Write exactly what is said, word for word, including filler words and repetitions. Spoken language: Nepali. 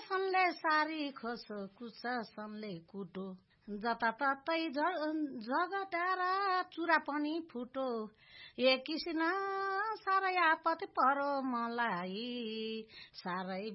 सनले सारी खोसो कुछ सनले कुटो जताततै झगटाएर चुरा पनि फुटो एक किसिन साह्रै आपत परो मलाई साह्रै